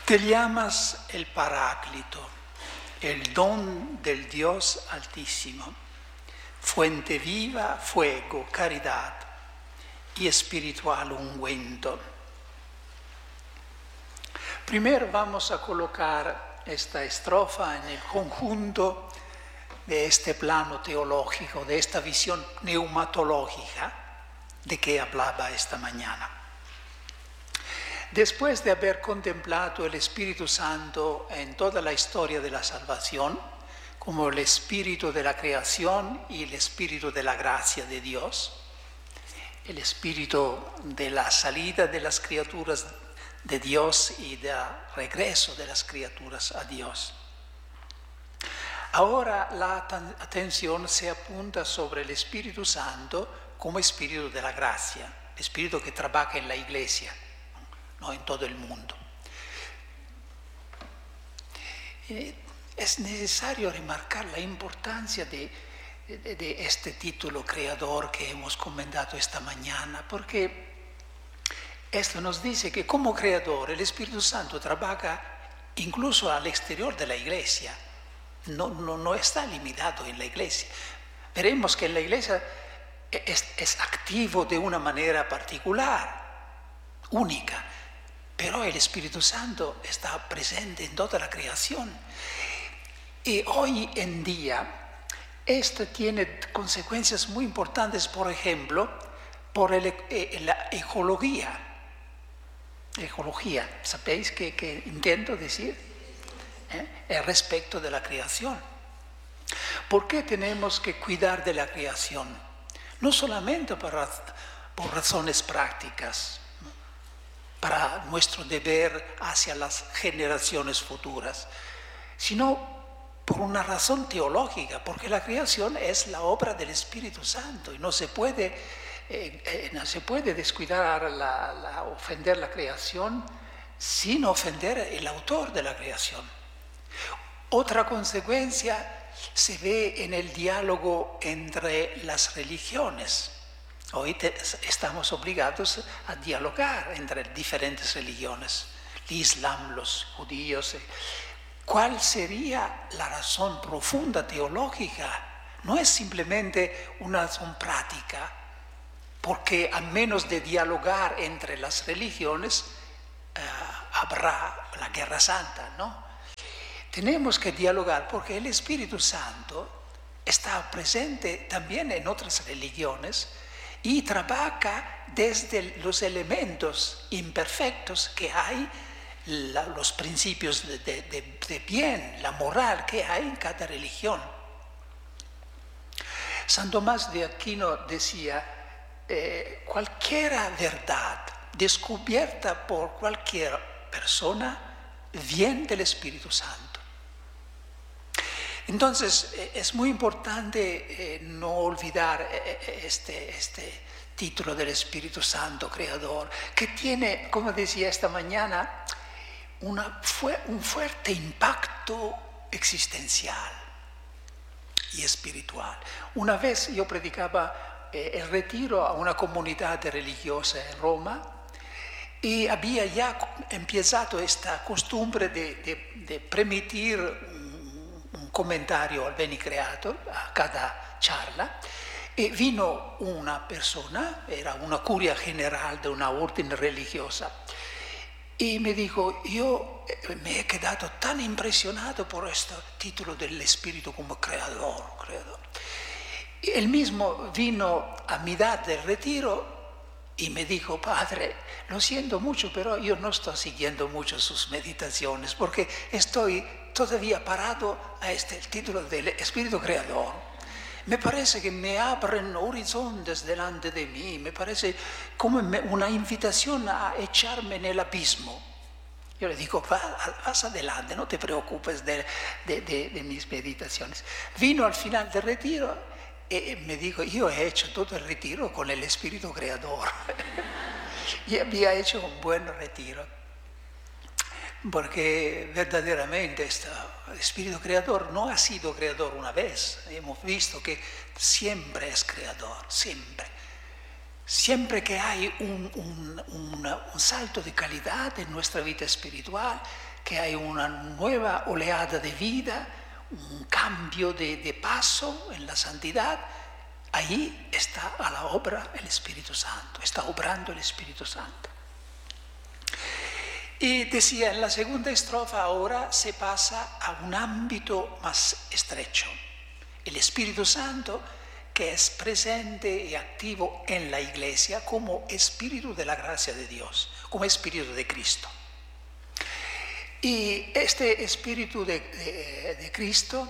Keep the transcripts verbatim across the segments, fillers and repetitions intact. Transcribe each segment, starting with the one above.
Te llamas el Paráclito, el don del Dios Altísimo, fuente viva, fuego, caridad y espiritual ungüento. Primero vamos a colocar esta estrofa en el conjunto de este plano teológico, de esta visión neumatológica de que hablaba esta mañana. Después de haber contemplado el Espíritu Santo en toda la historia de la salvación, como el espíritu de la creación y el espíritu de la gracia de Dios, el espíritu de la salida de las criaturas de Dios y del regreso de las criaturas a Dios. Ahora la atención se apunta sobre el Espíritu Santo como espíritu de la gracia, espíritu que trabaja en la Iglesia, no en todo el mundo. Es necesario remarcar la importancia de, de, de este título creador que hemos comentado esta mañana, porque esto nos dice que como creador el Espíritu Santo trabaja incluso al exterior de la Iglesia, no, no, no está limitado en la Iglesia. Veremos que en la Iglesia es, es activo de una manera particular, única, pero el Espíritu Santo está presente en toda la creación. Y hoy en día esto tiene consecuencias muy importantes, por ejemplo, por el, eh, la ecología. Ecología, ¿sabéis qué, qué intento decir? ¿Eh? El respecto de la creación. ¿Por qué tenemos que cuidar de la creación? No solamente para, por razones prácticas, para nuestro deber hacia las generaciones futuras, sino por una razón teológica, porque la creación es la obra del Espíritu Santo y no se puede, eh, eh, no se puede descuidar, la, la, ofender la creación sin ofender el autor de la creación. Otra consecuencia se ve en el diálogo entre las religiones. Hoy te, estamos obligados a dialogar entre diferentes religiones, el Islam, los judíos. ¿Cuál sería la razón profunda teológica? No es simplemente una razón práctica, porque a menos de dialogar entre las religiones, eh, habrá la guerra santa, ¿no? Tenemos que dialogar porque el Espíritu Santo está presente también en otras religiones y trabaja desde los elementos imperfectos que hay, la, los principios de, de, de, de bien, la moral que hay en cada religión. San Tomás de Aquino decía, eh, cualquiera verdad descubierta por cualquier persona viene del Espíritu Santo. Entonces, es muy importante eh, no olvidar eh, este, este título del Espíritu Santo Creador, que tiene, como decía esta mañana, una, fue, un fuerte impacto existencial y espiritual. Una vez yo predicaba eh, el retiro a una comunidad religiosa en Roma y había ya empezado esta costumbre de, de, de permitir un comentario al Beni Creator a cada charla, y vino una persona, era una curia general de una orden religiosa, y me dijo, yo me he quedado tan impresionado por este título del Espíritu como creador, creador. Y él mismo vino a mitad del retiro y me dijo, padre, lo siento mucho, pero yo no estoy siguiendo mucho sus meditaciones porque estoy todavía parado a este el título del Espíritu Creador. Me parece que me abren horizontes delante de mí, me parece como una invitación a echarme en el abismo. Yo le digo, vas adelante, no te preocupes de, de, de, de mis meditaciones. Vino al final del retiro y me dijo, yo he hecho todo el retiro con el Espíritu Creador. Y había hecho un buen retiro. Porque verdaderamente este Espíritu Creador no ha sido creador una vez. Hemos visto que siempre es creador, siempre. Siempre que hay un, un, un, un salto de calidad en nuestra vida espiritual, que hay una nueva oleada de vida, un cambio de, de paso en la santidad, ahí está a la obra el Espíritu Santo, está obrando el Espíritu Santo. Y decía, en la segunda estrofa ahora se pasa a un ámbito más estrecho. El Espíritu Santo, que es presente y activo en la Iglesia como Espíritu de la gracia de Dios, como Espíritu de Cristo. Y este Espíritu de, de, de Cristo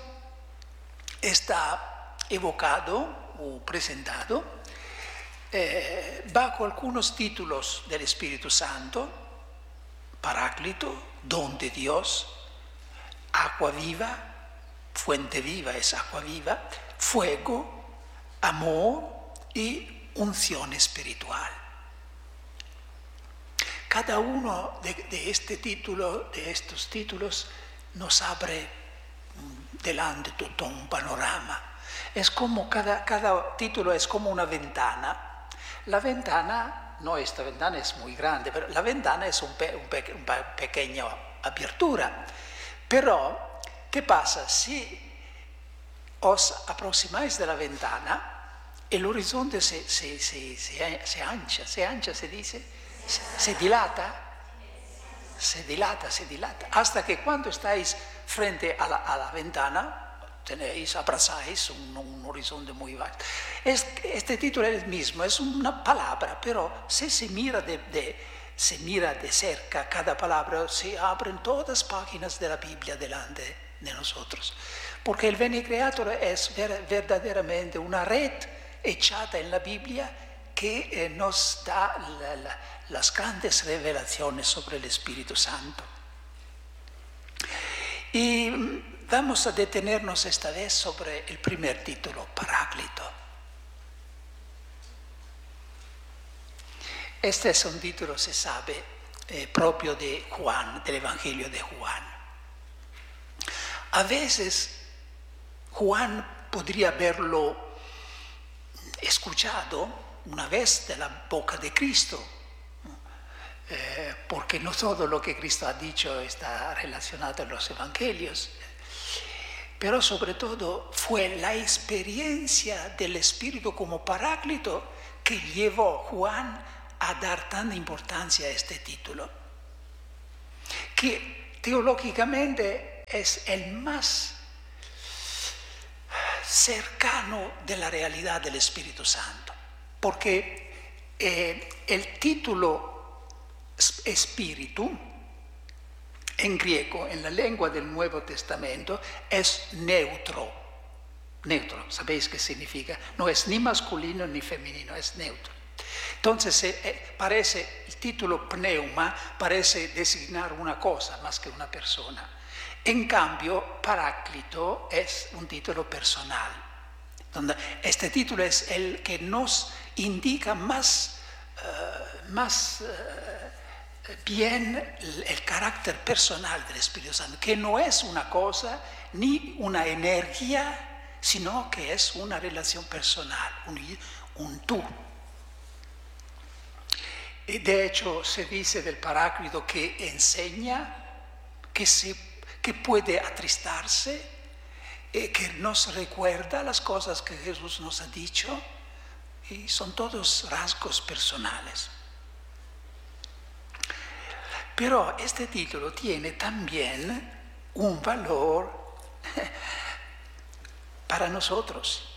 está evocado o presentado eh, bajo algunos títulos del Espíritu Santo: Paráclito, don de Dios; agua viva, fuente viva es agua viva; fuego, amor y unción espiritual. Cada uno de, de, este título, de estos títulos nos abre delante todo un panorama. Es como cada, cada título es como una ventana. La ventana, no esta ventana es muy grande, pero la ventana es un pe, un pe, una pequeña apertura. Pero, ¿qué pasa? Si os aproximáis de la ventana, el horizonte se, se, se, se, se ancha, se ancha, se dice, se, se dilata, se dilata, se dilata, hasta que cuando estáis frente a la, a la ventana, tenéis, abrazáis un, un horizonte muy vasto. Es, este título es el mismo, es una palabra, pero si se mira de, de, se mira de cerca cada palabra, se abren todas las páginas de la Biblia delante de nosotros. Porque el Veni Creator es ver, verdaderamente una red echada en la Biblia que eh, nos da la, la, las grandes revelaciones sobre el Espíritu Santo. Y vamos a detenernos esta vez sobre el primer título, Paráclito. Este es un título, se sabe, eh, propio de Juan, del Evangelio de Juan. A veces Juan podría haberlo escuchado una vez de la boca de Cristo, eh, porque no todo lo que Cristo ha dicho está relacionado en los evangelios, pero sobre todo fue la experiencia del Espíritu como Paráclito que llevó a Juan a dar tanta importancia a este título, que teológicamente es el más cercano de la realidad del Espíritu Santo, porque eh, el título Espíritu en griego, en la lengua del Nuevo Testamento, es neutro. Neutro, ¿sabéis qué significa? No es ni masculino ni femenino, es neutro. Entonces eh, parece, el título pneuma parece designar una cosa más que una persona. En cambio, Paráclito es un título personal, donde este título es el que nos indica más, uh, más uh, bien el, el carácter personal del Espíritu Santo, que no es una cosa ni una energía, sino que es una relación personal, un, un tú. Y de hecho, se dice del Paráclito que enseña, que se que puede atristarse, eh, que nos recuerda las cosas que Jesús nos ha dicho, y son todos rasgos personales. Pero este título tiene también un valor para nosotros.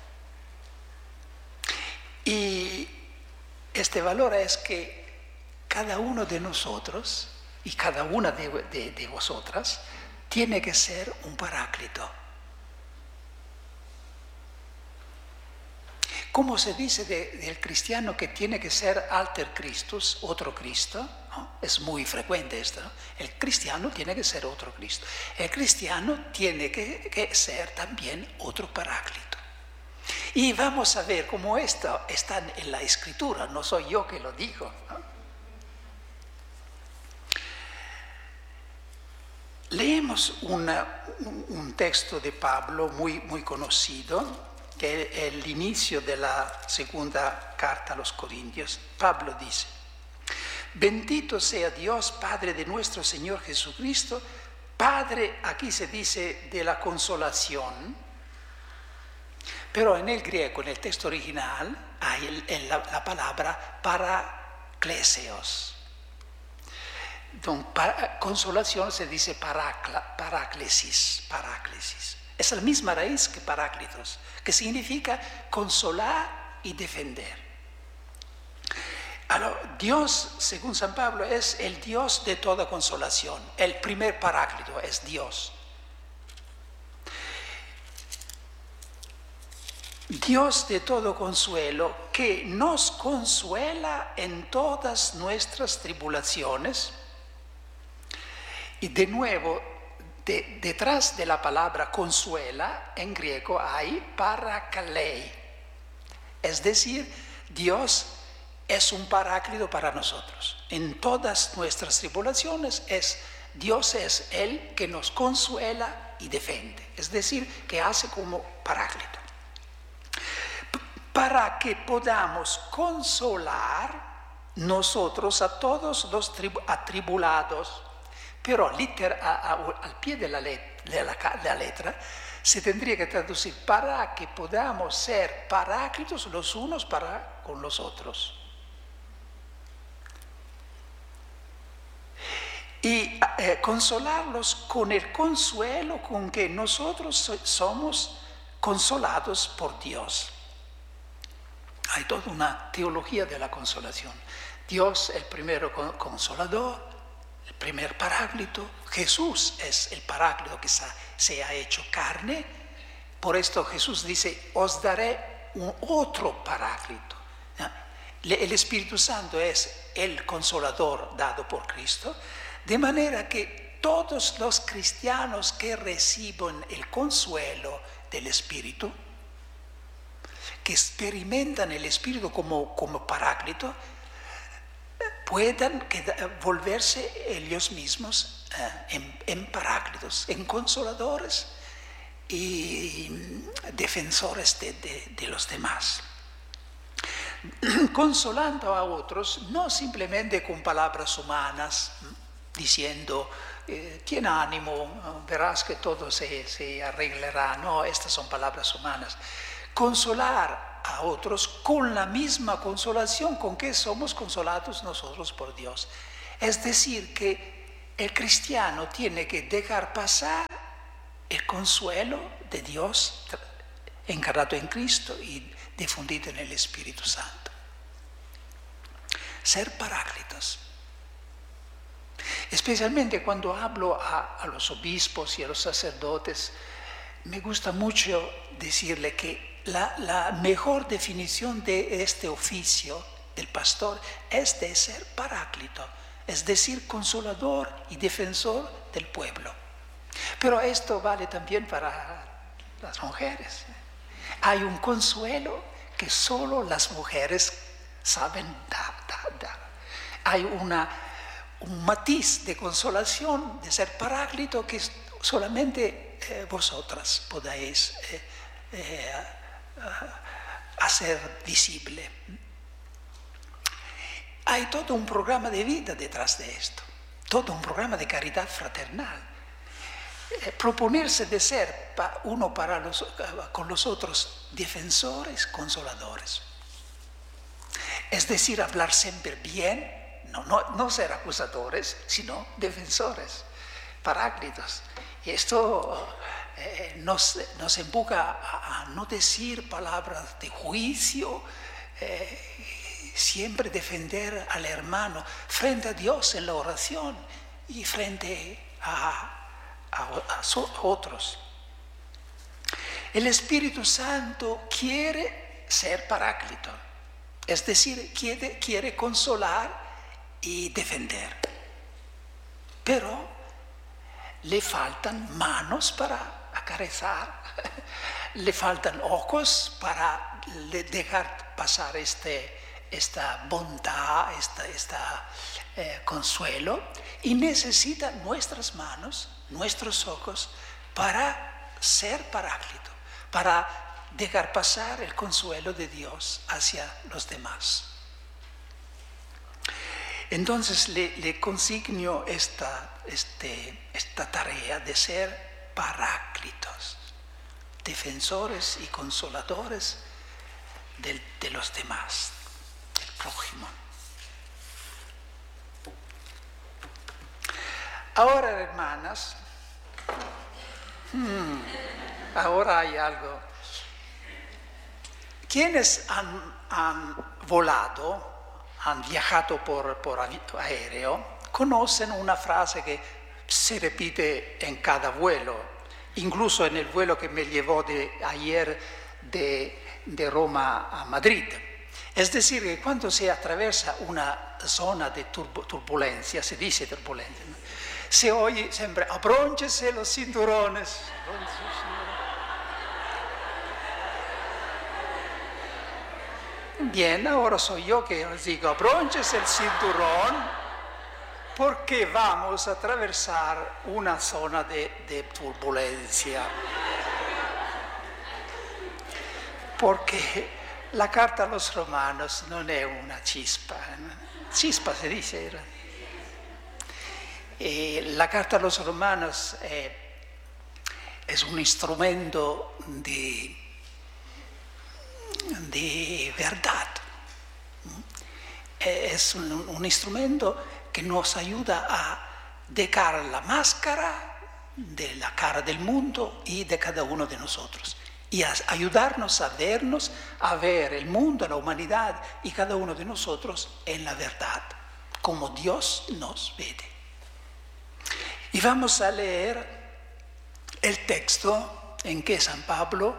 Y este valor es que cada uno de nosotros y cada una de, de, de vosotras tiene que ser un paráclito. ¿Cómo se dice de, del cristiano que tiene que ser alter Christus, otro Cristo? ¿No? Es muy frecuente esto, ¿no? El cristiano tiene que ser otro Cristo. El cristiano tiene que, que ser también otro paráclito. Y vamos a ver cómo esto está en la Escritura, no soy yo que lo digo, ¿no? Leemos una, un texto de Pablo muy, muy conocido que es el inicio de la segunda carta a los Corintios, Pablo dice: bendito sea Dios, Padre de nuestro Señor Jesucristo. Padre, aquí se dice de la consolación, pero en el griego, en el texto original, hay el, el, la, la palabra paracleseos. Entonces, para, consolación se dice paracla, paraclesis, paraclesis. Es la misma raíz que paráclitos, que significa consolar y defender. Ahora, Dios, según San Pablo, es el Dios de toda consolación. El primer paráclito es Dios. Dios de todo consuelo, que nos consuela en todas nuestras tribulaciones. Y de nuevo, de, detrás de la palabra consuela, en griego hay parakalei. Es decir, Dios es un paráclito para nosotros. En todas nuestras tribulaciones, es, Dios es el que nos consuela y defiende. Es decir, que hace como paráclito. Para que podamos consolar nosotros a todos los atribulados. Pero liter, a, a, al pie de la, let, de, la, de la letra se tendría que traducir para que podamos ser paráclitos los unos para con los otros. Y eh, consolarlos con el consuelo con que nosotros so, somos consolados por Dios. Hay toda una teología de la consolación. Dios, el primero consolador, el primer paráclito. Jesús es el paráclito que se ha hecho carne. Por esto Jesús dice: os daré un otro paráclito. El Espíritu Santo es el consolador dado por Cristo, de manera que todos los cristianos que reciben el consuelo del Espíritu, que experimentan el Espíritu como, como paráclito, puedan quedar, volverse ellos mismos eh, en, en paráclitos, en consoladores y defensores de, de, de los demás. Consolando a otros, no simplemente con palabras humanas, diciendo, eh, tiene ánimo, verás que todo se, se arreglará. No, estas son palabras humanas. Consolar a otros con la misma consolación con que somos consolados nosotros por Dios. Es decir, que el cristiano tiene que dejar pasar el consuelo de Dios encarnado en Cristo y difundido en el Espíritu Santo. Ser paráclitos. Especialmente cuando hablo a, a los obispos y a los sacerdotes, me gusta mucho decirle que La, la mejor definición de este oficio del pastor es de ser paráclito, es decir, consolador y defensor del pueblo. Pero esto vale también para las mujeres. Hay un consuelo que solo las mujeres saben dar. dar, dar. Hay una, un matiz de consolación, de ser paráclito, que solamente eh, vosotras podéis eh, eh, hacer visible. Hay todo un programa de vida detrás de esto, todo un programa de caridad fraternal. Eh, proponerse de ser pa, uno para los, con los otros defensores, consoladores. Es decir, hablar siempre bien, no, no, no ser acusadores, sino defensores, paráclitos. Y esto eh, nos, nos empuja a, a no decir palabras de juicio, eh, siempre defender al hermano frente a Dios en la oración y frente a, a, a, a otros. El Espíritu Santo quiere ser paráclito, es decir, quiere, quiere consolar y defender, pero le faltan manos para acariciar, le faltan ojos para dejar pasar este, esta bondad, este esta, eh, consuelo, y necesita nuestras manos, nuestros ojos, para ser paráclito, para dejar pasar el consuelo de Dios hacia los demás. Entonces le, le consigno esta, este, esta tarea de ser paráclitos, defensores y consoladores de, de los demás, del prójimo. Ahora, hermanas, hmm, ahora hay algo. Quienes han, han volado, han viajado por, por aéreo, conocen una frase que se repite en cada vuelo, incluso en el vuelo que me llevó de ayer de, de Roma a Madrid. Es decir, que cuando se atraviesa una zona de turbulencia, se dice turbulencia, ¿no?, se oye siempre, abrónchese los cinturones. Bien, ahora soy yo que os digo, abrónchese el cinturón porque vamos a atravesar una zona de, de turbulencia. Porque la carta a los romanos no es una chispa, ¿no? Chispa se dice. Eh, la carta a los romanos eh, es un instrumento de, de verdad. Es un, un instrumento que nos ayuda a dejar la máscara de la cara del mundo y de cada uno de nosotros, y a ayudarnos a vernos, a ver el mundo, la humanidad y cada uno de nosotros en la verdad, como Dios nos ve. Y vamos a leer el texto en que San Pablo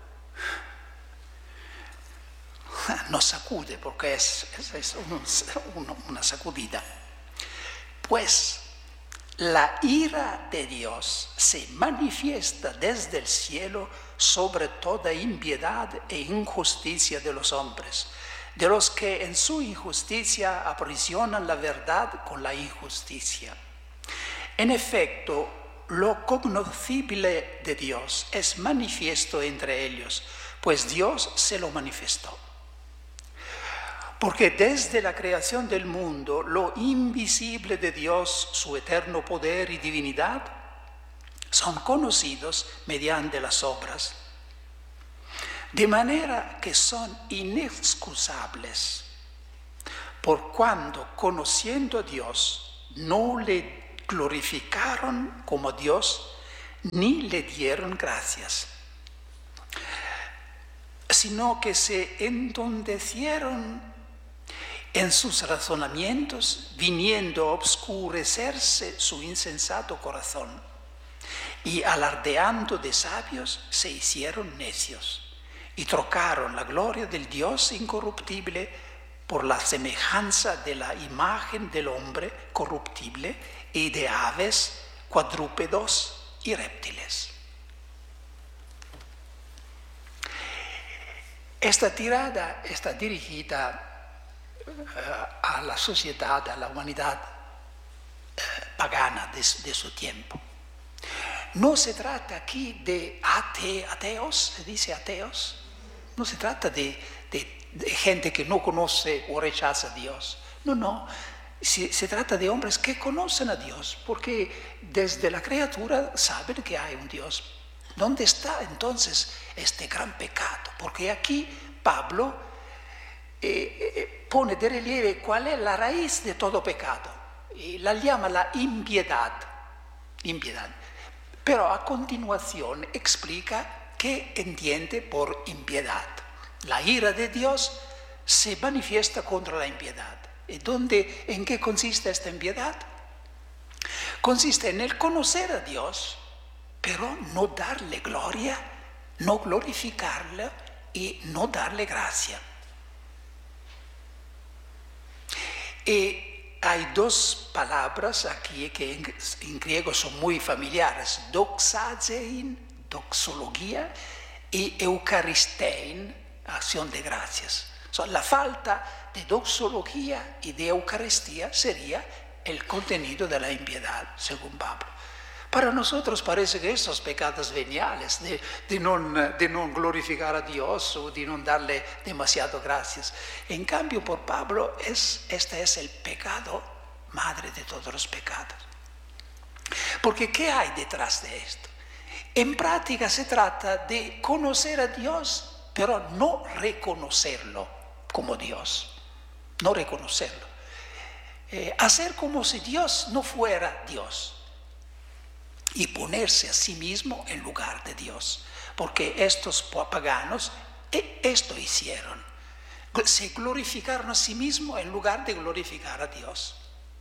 nos sacude, porque es, es, es un, un, una sacudida. Pues la ira de Dios se manifiesta desde el cielo sobre toda impiedad e injusticia de los hombres, de los que en su injusticia aprisionan la verdad con la injusticia. En efecto, lo cognoscible de Dios es manifiesto entre ellos, pues Dios se lo manifestó. Porque desde la creación del mundo, lo invisible de Dios, su eterno poder y divinidad, son conocidos mediante las obras, de manera que son inexcusables, por cuanto, conociendo a Dios, no le glorificaron como Dios, ni le dieron gracias, sino que se entontecieron en sus razonamientos, viniendo a obscurecerse su insensato corazón, y alardeando de sabios se hicieron necios, y trocaron la gloria del Dios incorruptible por la semejanza de la imagen del hombre corruptible y de aves, cuadrúpedos y reptiles. Esta tirada está dirigida a la sociedad, a la humanidad pagana de, de su tiempo. No se trata aquí de ate, ateos, se dice ateos, no se trata de, de, de gente que no conoce o rechaza a Dios, no, no, se, se trata de hombres que conocen a Dios, porque desde la criatura saben que hay un Dios. ¿Dónde está entonces este gran pecado? Porque aquí Pablo eh, eh, pone de relieve cuál es la raíz de todo pecado, y la llama la impiedad, impiedad. Pero a continuación explica qué entiende por impiedad. La ira de Dios se manifiesta contra la impiedad. ¿Y dónde, en qué consiste esta impiedad? Consiste en el conocer a Dios, pero no darle gloria, no glorificarle y no darle gracia. Y hay dos palabras aquí que en, en griego son muy familiares: doxazein, doxología, y eucaristein, acción de gracias. So, la falta de doxología y de eucaristía sería el contenido de la impiedad, según Pablo. Para nosotros parece que estos pecados veniales, de, de, non, de non glorificar a Dios o de no darle demasiado gracias. En cambio, por Pablo, es, este es el pecado madre de todos los pecados. Porque ¿qué hay detrás de esto? En práctica se trata de conocer a Dios, pero no reconocerlo como Dios. No reconocerlo. Eh, hacer como si Dios no fuera Dios. Y ponerse a sí mismo en lugar de Dios. Porque estos paganos esto hicieron. Se glorificaron a sí mismos en lugar de glorificar a Dios.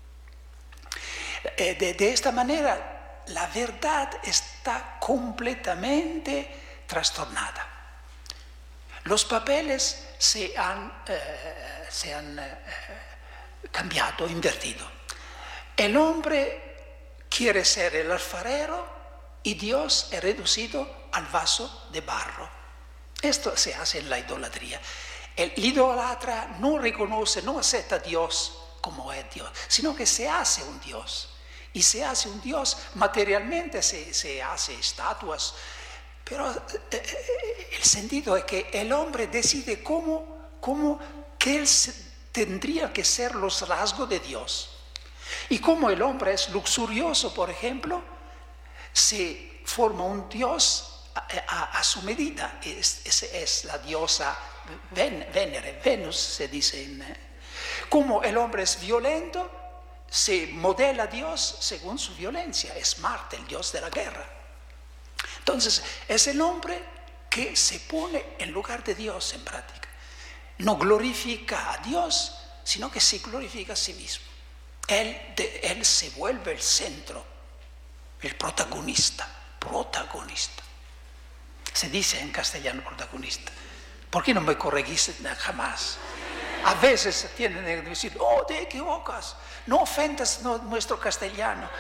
De, de esta manera, la verdad está completamente trastornada. Los papeles se han, eh, se han eh, cambiado, invertido. El hombre quiere ser el alfarero y Dios es reducido al vaso de barro. Esto se hace en la idolatría. El idólatra no reconoce, no acepta a Dios como es Dios, sino que se hace un Dios. Y se hace un Dios materialmente, se, se hace estatuas. Pero eh, el sentido es que el hombre decide cómo, cómo que él tendría que ser los rasgos de Dios. Y como el hombre es luxurioso, por ejemplo, se forma un dios a, a, a su medida. Es, es, es la diosa Ven, Venere, Venus se dice. En, como el hombre es violento, se modela a Dios según su violencia. Es Marte, el dios de la guerra. Entonces, es el hombre que se pone en lugar de Dios en práctica. No glorifica a Dios, sino que se glorifica a sí mismo. Él, de, él se vuelve el centro, el protagonista, protagonista. Se dice en castellano protagonista. ¿Por qué no me corregís jamás? A veces tienen que decir, oh, te equivocas, no ofendas no, nuestro castellano.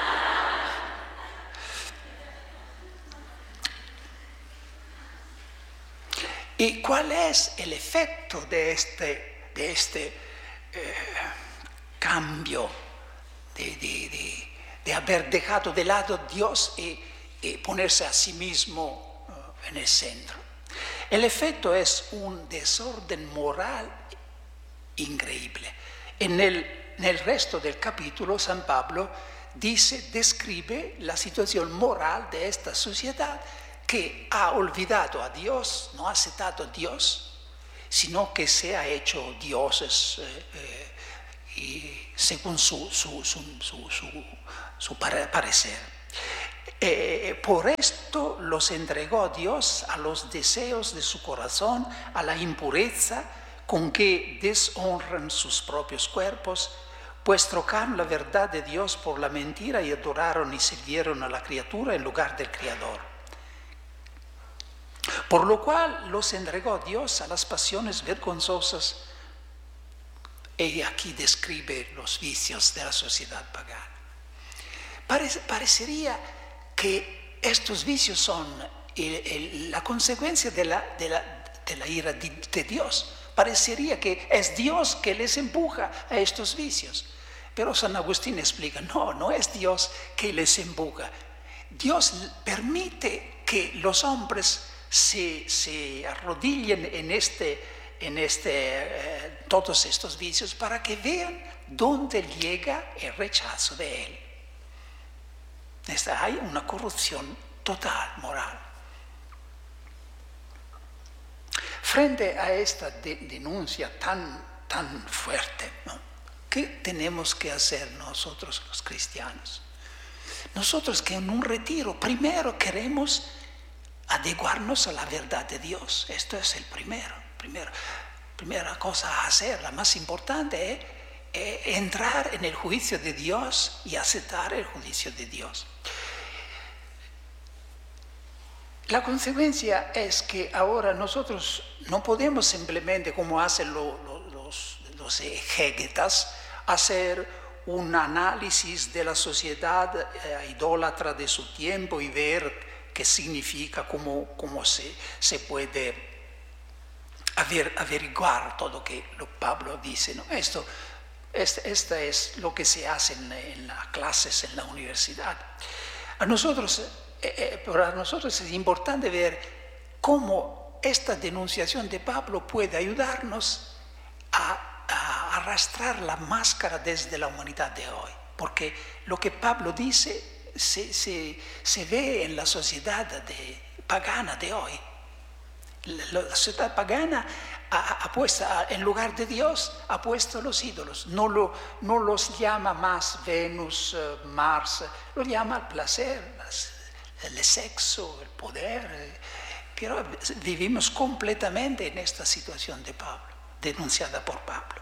¿Y cuál es el efecto de este, de este eh, cambio de, de, de, de haber dejado de lado a Dios y, y ponerse a sí mismo uh, en el centro? El efecto es un desorden moral increíble. En el, en el resto del capítulo, San Pablo dice, describe la situación moral de esta sociedad que ha olvidado a Dios, no ha aceptado a Dios, sino que se ha hecho dioses eh, eh, y según su, su, su, su, su, su parecer. Eh, por esto los entregó a Dios a los deseos de su corazón, a la impureza con que deshonran sus propios cuerpos, pues trocaron la verdad de Dios por la mentira y adoraron y sirvieron a la criatura en lugar del Creador. Por lo cual los entregó Dios a las pasiones vergonzosas. Y aquí describe los vicios de la sociedad pagana. Parece, parecería que estos vicios son el, el, la consecuencia de la, de la, de la ira de, de Dios. Parecería que es Dios que les empuja a estos vicios. Pero San Agustín explica, no, no es Dios que les empuja. Dios permite que los hombres se, se arrodillen en, este, en este, eh, todos estos vicios para que vean dónde llega el rechazo de Él. Esta, hay una corrupción total, moral. Frente a esta de, denuncia tan, tan fuerte, ¿no? ¿Qué tenemos que hacer nosotros los cristianos? Nosotros que en un retiro primero queremos adecuarnos a la verdad de Dios. Esto es el primero. primero primera cosa a hacer, la más importante es eh, entrar en el juicio de Dios y aceptar el juicio de Dios. La consecuencia es que ahora nosotros no podemos simplemente, como hacen lo, lo, los, los exégetas, hacer un análisis de la sociedad eh, idólatra de su tiempo y ver qué significa, cómo, cómo se, se puede aver, averiguar todo lo que Pablo dice, ¿no? Esto, este, esto es lo que se hace en, en las clases en la universidad. A nosotros, eh, eh, para nosotros es importante ver cómo esta denunciación de Pablo puede ayudarnos a, a arrastrar la máscara desde la humanidad de hoy. Porque lo que Pablo dice se, se, se ve en la sociedad de, pagana de hoy. La, la sociedad pagana ha, ha puesto, en lugar de Dios, ha puesto los ídolos. No, lo, no los llama más Venus, Mars, lo llama el placer, el sexo, el poder. Pero vivimos completamente en esta situación de Pablo, denunciada por Pablo.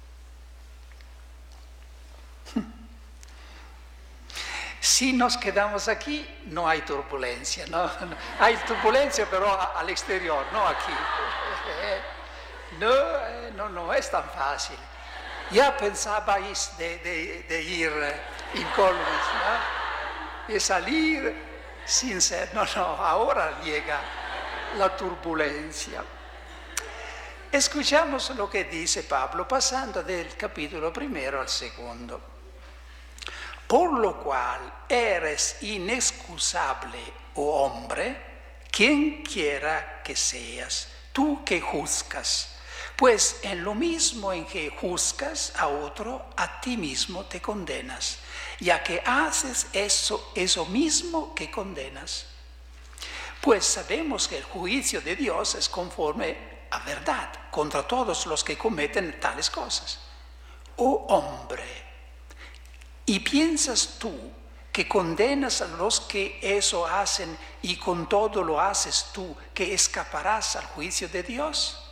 Si nos quedamos aquí, no hay turbulencia, ¿no? Hay turbulencia, pero al exterior, no aquí. No, no, no es tan fácil. Ya pensabais de, de, de ir incólumes, ¿no? De salir sin ser. No, no, ahora llega la turbulencia. Escuchamos lo que dice Pablo, pasando del capítulo primero al segundo. Por lo cual eres inexcusable, oh hombre, quien quiera que seas, tú que juzgas. Pues en lo mismo en que juzgas a otro, a ti mismo te condenas, ya que haces eso, eso mismo que condenas. Pues sabemos que el juicio de Dios es conforme a verdad contra todos los que cometen tales cosas. Oh hombre, ¿y piensas tú que condenas a los que eso hacen y con todo lo haces tú, que escaparás al juicio de Dios?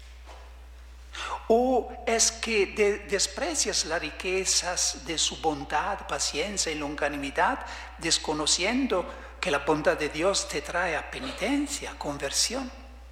¿O es que de- desprecias las riquezas de su bondad, paciencia y longanimidad, desconociendo que la bondad de Dios te trae a penitencia, conversión?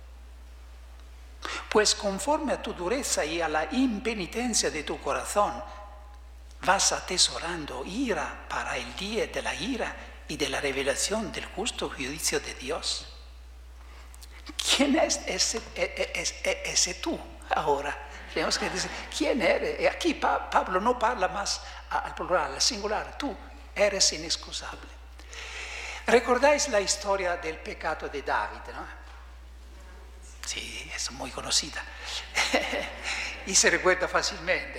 Pues conforme a tu dureza y a la impenitencia de tu corazón, vas atesorando ira para el día de la ira y de la revelación del justo juicio de Dios. ¿Quién es ese, ese, ese tú ahora? Tenemos que decir, ¿quién eres? Aquí Pablo no habla más al plural, al singular. Tú eres inexcusable. ¿Recordáis la historia del pecado de David, no? Sí, es muy conocida. Y se recuerda fácilmente.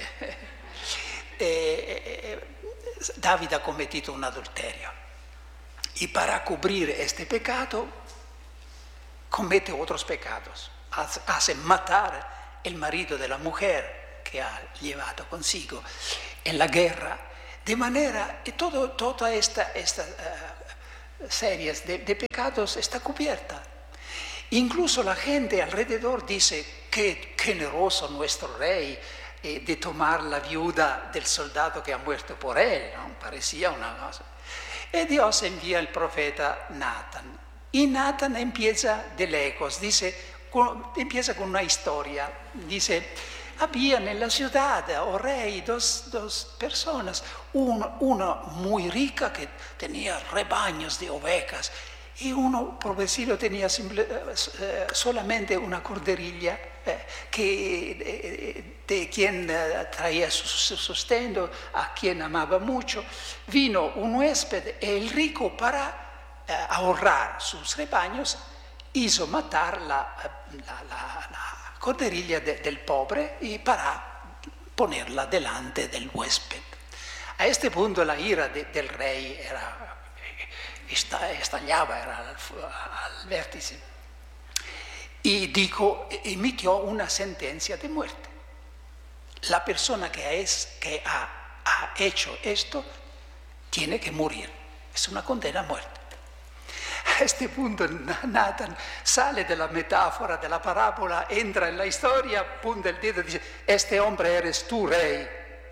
Eh, David ha cometido un adulterio y para cubrir este pecado comete otros pecados, hace matar el marido de la mujer que ha llevado consigo en la guerra, de manera que todo, toda esta, esta uh, serie de, de pecados está cubierta. Incluso la gente alrededor dice, qué generoso nuestro rey, de tomar la viuda del soldado que ha muerto por él, ¿no? Parecía una cosa. Y Dios envía el profeta Natán. Y Natán empieza de lejos, dice, con, empieza con una historia. Dice, habían en la ciudad, oh rey, dos, dos personas. Uno, una muy rica que tenía rebaños de ovejas. Y uno, por decirlo, tenía simple, eh, solamente una corderilla eh, que, eh, de quien eh, traía su sustento, a quien amaba mucho. Vino un huésped y el rico, para eh, ahorrar sus rebaños, hizo matar la, la, la, la corderilla de, del pobre y para ponerla delante del huésped. A este punto la ira de, del rey era... estallaba, era al, al vértice, y dijo, emitió una sentencia de muerte. La persona que, es, que ha, ha hecho esto tiene que morir, es una condena a muerte. A este punto Natán sale de la metáfora, de la parábola, entra en la historia, punta el dedo y dice, este hombre eres tú, rey.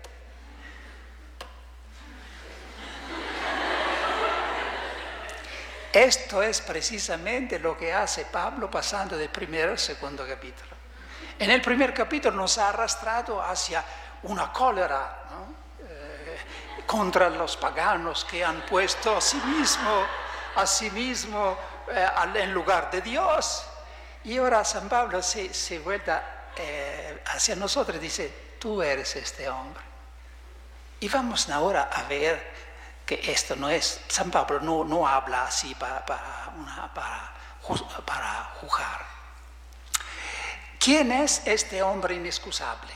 Esto es precisamente lo que hace Pablo pasando del primero al segundo capítulo. En el primer capítulo nos ha arrastrado hacia una cólera, ¿no? eh, contra los paganos que han puesto a sí mismo, a sí mismo eh, en lugar de Dios. Y ahora San Pablo se, se vuelve eh, hacia nosotros y dice, tú eres este hombre. Y vamos ahora a ver que esto no es, San Pablo no, no habla así para, para, una, para, para juzgar. ¿Quién es este hombre inexcusable?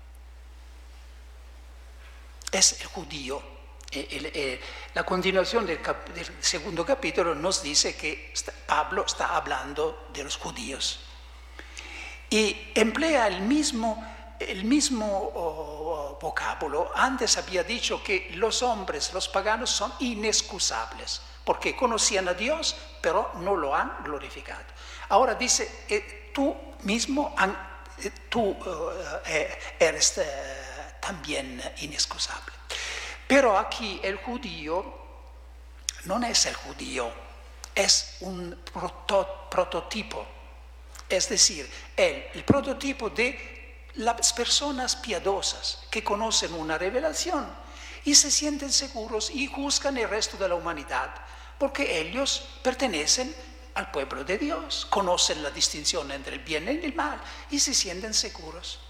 Es el judío. El, el, el, la continuación del, cap, del segundo capítulo nos dice que está, Pablo está hablando de los judíos y emplea el mismo, el mismo oh, vocábulo. Antes había dicho que los hombres, los paganos, son inexcusables porque conocían a Dios pero no lo han glorificado. Ahora dice, eh, tú mismo, eh, tú eh, eres eh, también inexcusable. Pero aquí el judío no es el judío, es un proto, prototipo. Es decir, él, el prototipo de las personas piadosas que conocen una revelación y se sienten seguros y juzgan el resto de la humanidad, porque ellos pertenecen al pueblo de Dios, conocen la distinción entre el bien y el mal y se sienten seguros.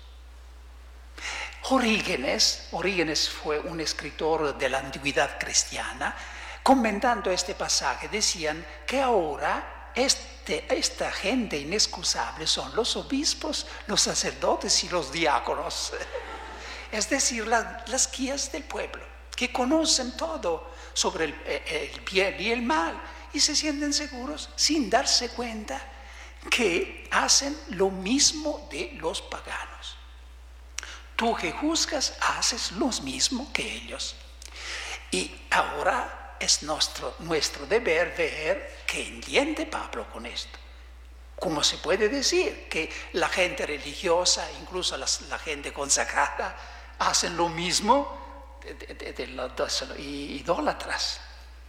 Orígenes, Orígenes fue un escritor de la antigüedad cristiana, comentando este pasaje, decían que ahora este, esta gente inexcusable son los obispos, los sacerdotes y los diáconos, es decir, la, las guías del pueblo, que conocen todo sobre el, el bien y el mal y se sienten seguros sin darse cuenta que hacen lo mismo de los paganos. Tú que juzgas haces lo mismo que ellos. Y ahora es nuestro, nuestro deber ver qué entiende Pablo con esto. ¿Cómo se puede decir que la gente religiosa, incluso las, la gente consagrada, hacen lo mismo de, de, de los idólatras?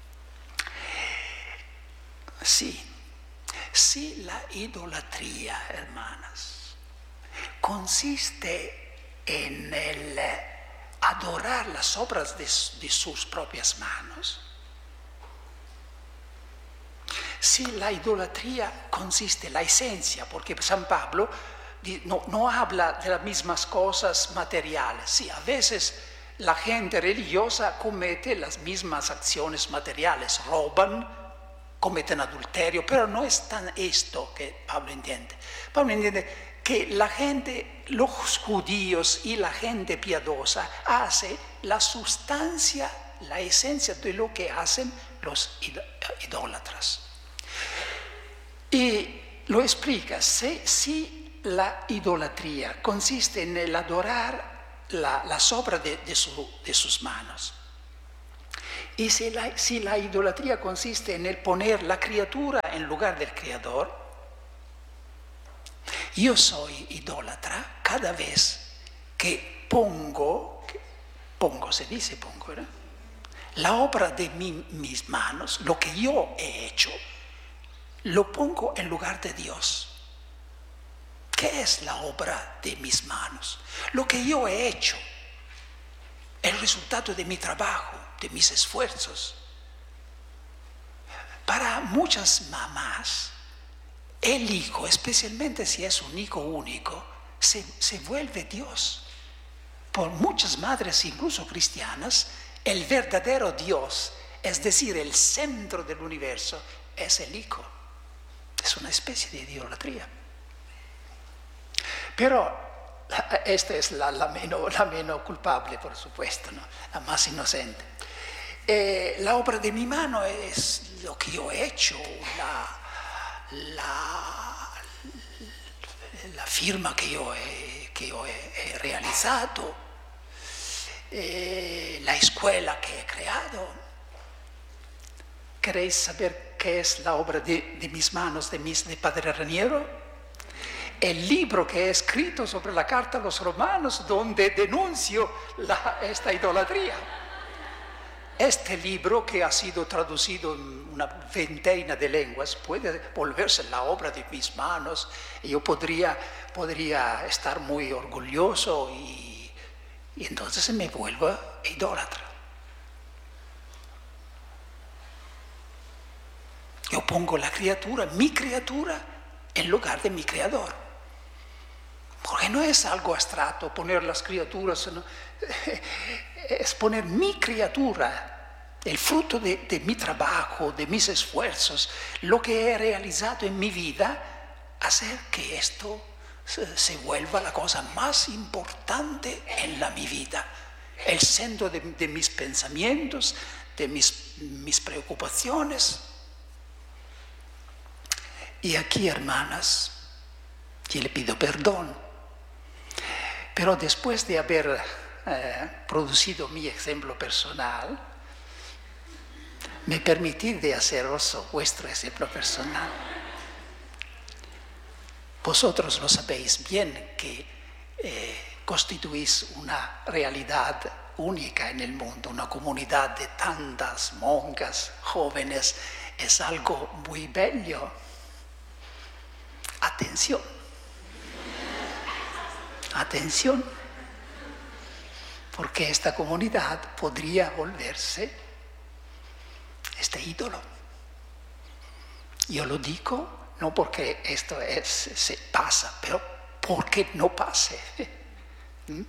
Sí, sí, la idolatría, hermanas, consiste en el adorar las obras de, de sus propias manos. Si la idolatría consiste en la esencia, porque San Pablo no, no habla de las mismas cosas materiales. Sí, a veces la gente religiosa comete las mismas acciones materiales, roban, cometen adulterio, pero no es tan esto que Pablo entiende. Pablo entiende que la gente, los judíos y la gente piadosa hace la sustancia, la esencia de lo que hacen los idólatras. Y lo explica, si, si la idolatría consiste en el adorar la, las obras de, de, su, de sus manos, y si la, si la idolatría consiste en el poner la criatura en lugar del creador, yo soy idólatra cada vez que pongo, pongo se dice pongo, ¿verdad? La obra de mi, mis manos, lo que yo he hecho, lo pongo en lugar de Dios. ¿Qué es la obra de mis manos? Lo que yo he hecho, el resultado de mi trabajo, de mis esfuerzos. Para muchas mamás, el hijo, especialmente si es un hijo único, se, se vuelve Dios. Por muchas madres, incluso cristianas, el verdadero Dios, es decir, el centro del universo, es el hijo. Es una especie de idolatría. Pero esta es la, la, menos, la menos culpable, por supuesto, ¿no? La más inocente. Eh, la obra de mi mano es lo que yo he hecho, la... La, la firma que yo he, que yo he, he realizado, eh, la escuela que he creado. ¿Queréis saber qué es la obra de, de mis manos, de, mis, de Padre Raniero? El libro que he escrito sobre la carta a los romanos, donde denuncio la, esta idolatría. Este libro, que ha sido traducido en una veintena de lenguas, puede volverse la obra de mis manos. Yo podría, podría estar muy orgulloso y, y entonces me vuelvo idólatra. Yo pongo la criatura, mi criatura, en lugar de mi creador. Porque no es algo abstracto poner las criaturas, ¿no? Es poner mi criatura el fruto de, de mi trabajo, de mis esfuerzos, lo que he realizado en mi vida, hacer que esto se, se vuelva la cosa más importante en la mi vida, el centro de, de mis pensamientos, de mis, mis preocupaciones. Y aquí, hermanas, yo le pido perdón, pero después de haber eh, producido mi ejemplo personal, me permitid de haceros vuestro ejemplo personal. Vosotros lo sabéis bien que eh, constituís una realidad única en el mundo, una comunidad de tantas monjas jóvenes, es algo muy bello. Atención, atención, porque esta comunidad podría volverse este ídolo. Yo lo digo no porque esto es, se pasa, pero porque no pase. ¿Mm?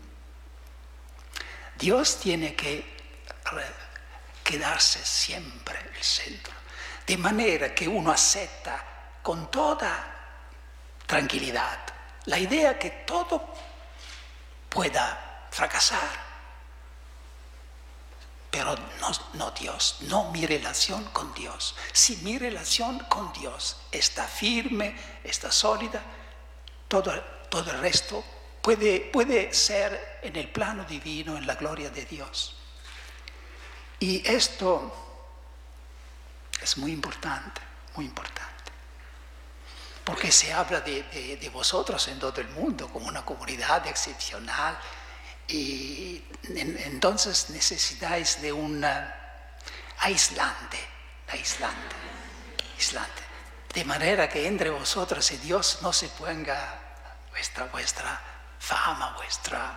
Dios tiene que quedarse siempre el centro, de manera que uno acepta con toda tranquilidad la idea que todo pueda fracasar, pero no, no Dios, no mi relación con Dios. Si mi relación con Dios está firme, está sólida, todo, todo el resto puede, puede ser en el plano divino, en la gloria de Dios. Y esto es muy importante, muy importante. Porque se habla de, de, de vosotros en todo el mundo como una comunidad excepcional, y en, entonces necesitáis de un aislante, aislante, aislante, de manera que entre vosotros y Dios no se ponga vuestra, vuestra fama, vuestra...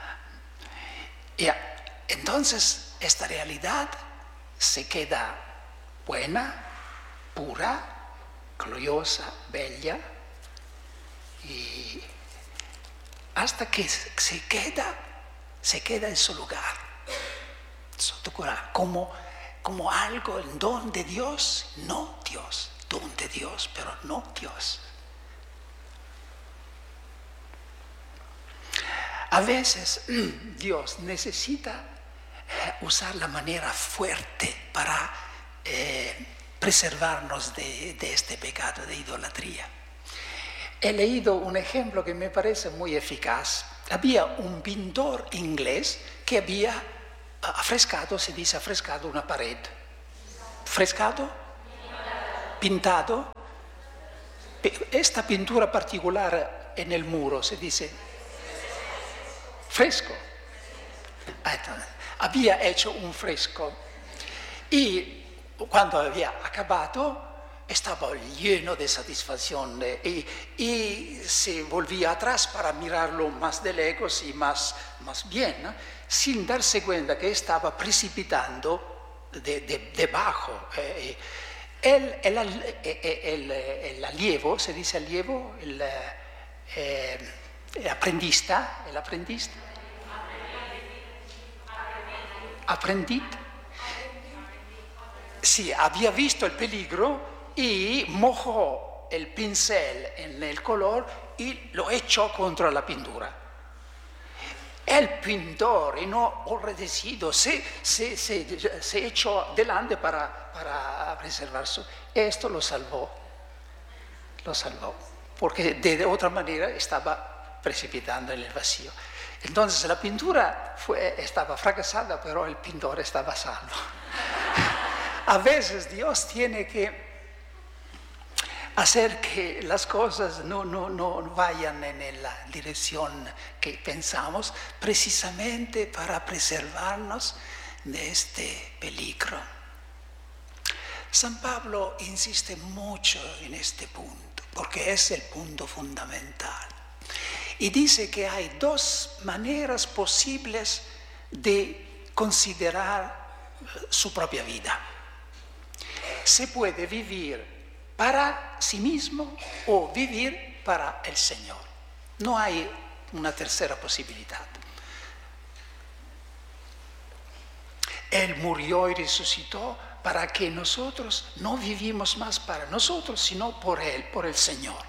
Y entonces esta realidad se queda buena, pura, gloriosa, bella, y hasta que se queda, se queda en su lugar, como, como algo, el don de Dios, no Dios, don de Dios, pero no Dios. A veces Dios necesita usar la manera fuerte para eh, preservarnos de, de este pecado de idolatría. He leído un ejemplo que me parece muy eficaz. Había un pintor inglés que había afrescado, se dice afrescado una pared. ¿Frescado? Pintado. Esta pintura particular en el muro se dice fresco. Había hecho un fresco y cuando había acabado estaba lleno de satisfacción y, y se volvía atrás para mirarlo más de lejos y más, más bien, ¿no? Sin darse cuenta que estaba precipitando de, de, debajo. Eh, el, el, el, el allievo, se dice allievo, el, eh, el aprendista, el aprendista, aprendit, sí, había visto el peligro y mojó el pincel en el color y lo echó contra la pintura. El pintor, enardecido, se, se, se, se echó delante para, para preservarse. Esto lo salvó, lo salvó, porque de otra manera estaba precipitando en el vacío. Entonces la pintura fue, estaba fracasada, pero el pintor estaba salvo. A veces Dios tiene que hacer que las cosas no, no, no vayan en la dirección que pensamos, precisamente para preservarnos de este peligro. San Pablo insiste mucho en este punto, porque es el punto fundamental. Y dice que hay dos maneras posibles de considerar su propia vida. Se puede vivir para sí mismo o vivir para el Señor. No hay una tercera posibilidad. Él murió y resucitó para que nosotros no vivimos más para nosotros, sino por Él, por el Señor.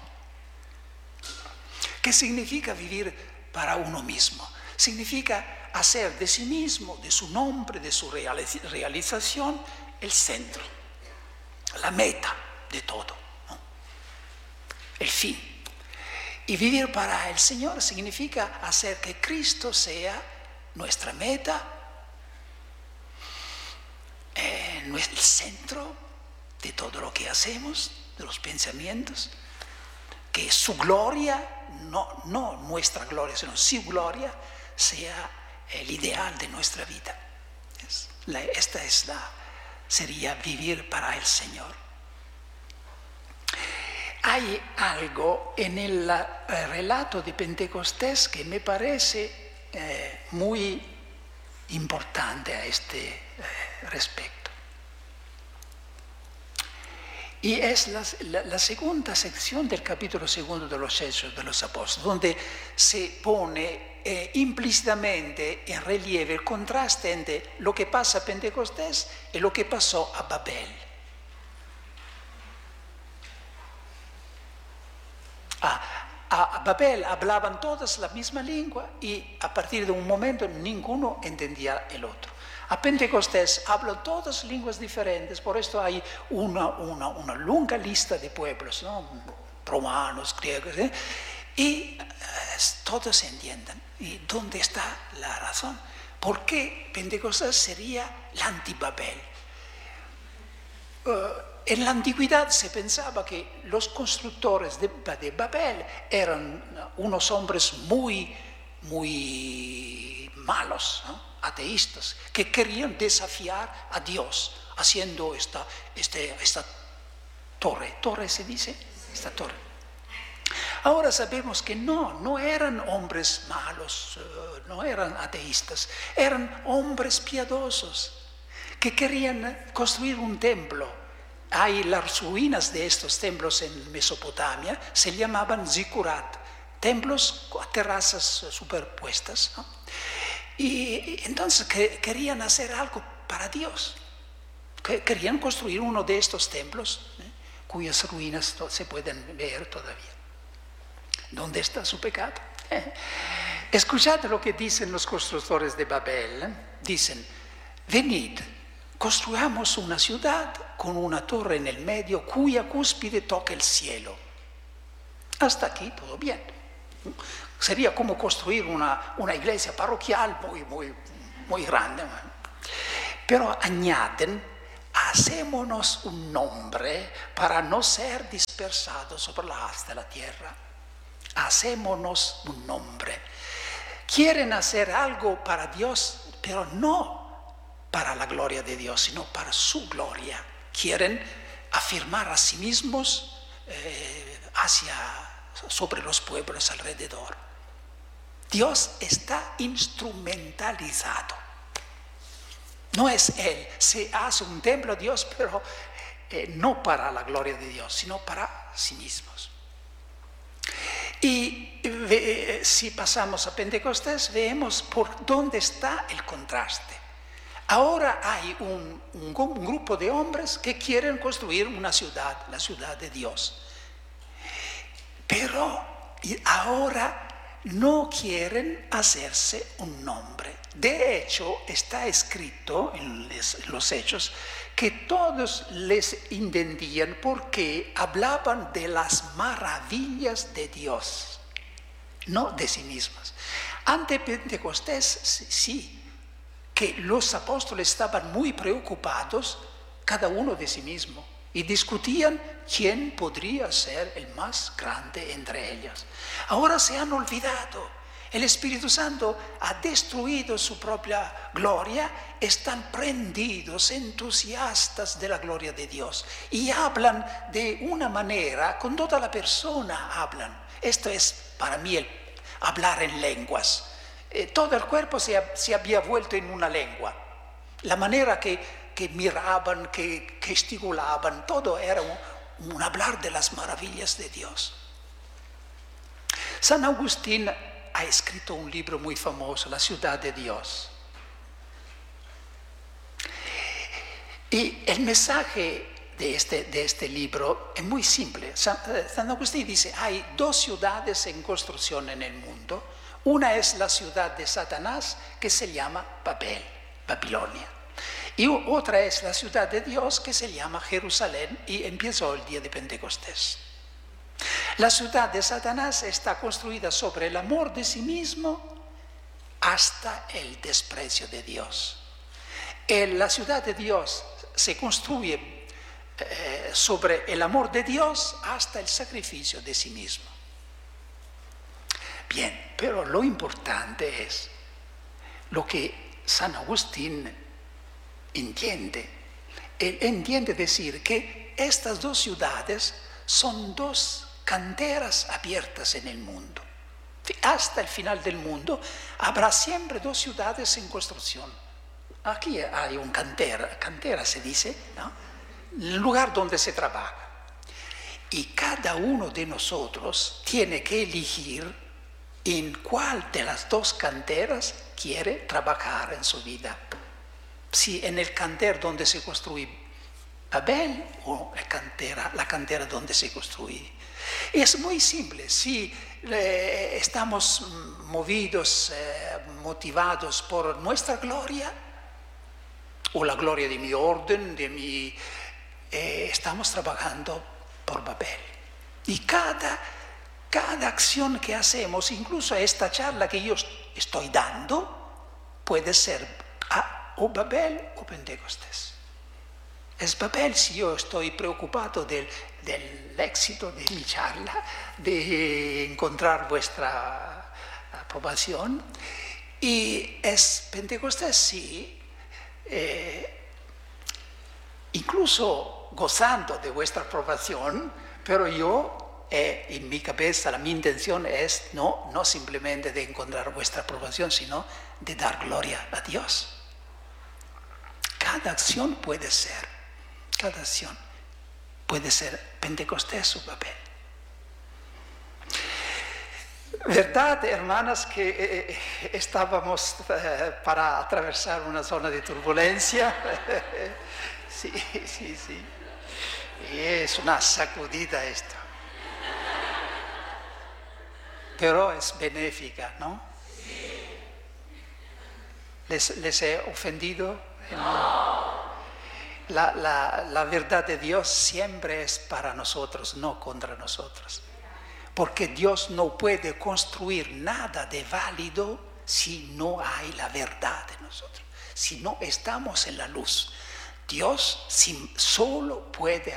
¿Qué significa vivir para uno mismo? Significa hacer de sí mismo, de su nombre, de su realización, el centro, la meta de todo, ¿no? El fin. Y vivir para el Señor significa hacer que Cristo sea nuestra meta, eh, el centro de todo lo que hacemos, de los pensamientos, que su gloria, no, no nuestra gloria, sino su gloria, sea el ideal de nuestra vida. Esta es la, sería vivir para el Señor. Hay algo en el relato de Pentecostés que me parece eh, muy importante a este eh, respecto. Y es la, la, la segunda sección del capítulo segundo de los Hechos de los Apóstoles, donde se pone eh, implícitamente en relieve el contraste entre lo que pasa a Pentecostés y lo que pasó a Babel. A, a Babel hablaban todas la misma lengua y a partir de un momento ninguno entendía el otro. A Pentecostés hablan todas lenguas diferentes, por esto hay una, una, una larga lista de pueblos, ¿no? Romanos, griegos, ¿eh? y eh, todos se entienden. ¿Y dónde está la razón? ¿Por qué Pentecostés sería la anti-Babel? Uh, en la antigüedad se pensaba que los constructores de, de Babel eran unos hombres muy, muy malos, ¿no? Ateístas, que querían desafiar a Dios haciendo esta, este, esta torre. ¿Torre se dice? Esta torre. Ahora sabemos que no, no eran hombres malos, uh, no eran ateístas, eran hombres piadosos que querían construir un templo. Hay las ruinas de estos templos en Mesopotamia, se llamaban zikurat, templos a terrazas superpuestas, ¿no? Y entonces querían hacer algo para Dios. Querían construir uno de estos templos, ¿eh? cuyas ruinas se pueden ver todavía. ¿Dónde está su pecado? ¿Eh? Escuchad lo que dicen los constructores de Babel. ¿eh? Dicen, venid, construyamos una ciudad con una torre en el medio cuya cúspide toca el cielo. Hasta aquí todo bien. Sería como construir una, una iglesia parroquial muy, muy, muy grande. Pero añaden, hacémonos un nombre para no ser dispersados sobre la haz de la tierra. Hacémonos un nombre. Quieren hacer algo para Dios, pero no para la gloria de Dios, sino para su gloria. Quieren afirmar a sí mismos eh, hacia, sobre los pueblos alrededor. Dios está instrumentalizado. No es Él. Se hace un templo a Dios, pero eh, no para la gloria de Dios, sino para sí mismos. Y eh, si pasamos a Pentecostés, vemos por dónde está el contraste. Ahora hay un, un, un grupo de hombres que quieren construir una ciudad, la ciudad de Dios. Pero ahora no quieren hacerse un nombre. De hecho, está escrito en los Hechos que todos les entendían porque hablaban de las maravillas de Dios, no de sí mismos. Ante Pentecostés, sí, que los apóstoles estaban muy preocupados, cada uno de sí mismo, y discutían quién podría ser el más grande entre ellos. Ahora se han olvidado. El Espíritu Santo ha destruido su propia gloria, están prendidos, entusiastas de la gloria de Dios y hablan de una manera, con toda la persona hablan. Esto es para mí el hablar en lenguas. Eh, todo el cuerpo se, ha, se había vuelto en una lengua. La manera que, que miraban, que gesticulaban, todo era un, un hablar de las maravillas de Dios. San Agustín ha escrito un libro muy famoso, La ciudad de Dios. Y el mensaje de este, de este libro es muy simple. San, San Agustín dice, hay dos ciudades en construcción en el mundo. Una es la ciudad de Satanás, que se llama Babel, Babilonia. Y otra es la ciudad de Dios, que se llama Jerusalén, y empezó el día de Pentecostés. La ciudad de Satanás está construida sobre el amor de sí mismo hasta el desprecio de Dios. La ciudad de Dios se construye eh, sobre el amor de Dios hasta el sacrificio de sí mismo. Bien, pero lo importante es lo que San Agustín entiende. Él entiende decir que estas dos ciudades son dos canteras abiertas en el mundo. Hasta el final del mundo habrá siempre dos ciudades en construcción. Aquí hay un cantera, cantera se dice, ¿no? El lugar donde se trabaja. Y cada uno de nosotros tiene que elegir en cuál de las dos canteras quiere trabajar en su vida. Si en el canter donde se construye Babel o la cantera, la cantera donde se construye. Es muy simple. Si eh, estamos movidos, eh, motivados por nuestra gloria o la gloria de mi orden, de mi, eh, estamos trabajando por Babel. Y cada, cada acción que hacemos, incluso esta charla que yo estoy dando, puede ser a, o Babel o Pentecostés. Es Babel si yo estoy preocupado del, del éxito de mi charla, de encontrar vuestra aprobación. Y es Pentecostés si, eh, incluso gozando de vuestra aprobación, pero yo, eh, en mi cabeza, la, mi intención es no, no simplemente de encontrar vuestra aprobación, sino de dar gloria a Dios. Cada acción puede ser. Cada acción puede ser Pentecostés o Babel. ¿Verdad, hermanas, que eh, estábamos eh, para atravesar una zona de turbulencia? Sí, sí, sí. Y es una sacudida esto. Pero es benéfica, ¿no? ¿Les, les he ofendido? No. La, la, la verdad de Dios siempre es para nosotros, no contra nosotros. Porque Dios no puede construir nada de válido si no hay la verdad de nosotros, si no estamos en la luz. Dios solo puede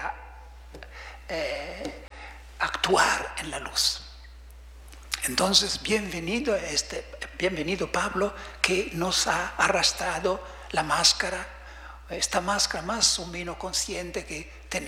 eh, actuar en la luz. Entonces, bienvenido, este, bienvenido Pablo, que nos ha arrastrado la máscara, esta máscara más o menos consciente que tenemos.